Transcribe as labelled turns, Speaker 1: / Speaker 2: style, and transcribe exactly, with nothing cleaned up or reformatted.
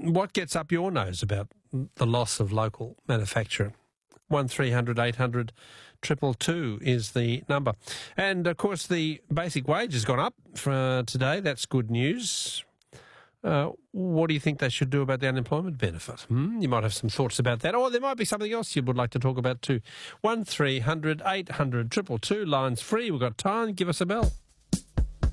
Speaker 1: what gets up your nose about the loss of local manufacturing? one three hundred eight hundred two two two is the number. And, of course, the basic wage has gone up for today. That's good news. Uh, what do you think they should do about the unemployment benefit? Hmm? You might have some thoughts about that. Or there might be something else you would like to talk about too. one three hundred eight hundred two two two, lines free. We've got time. Give us a bell.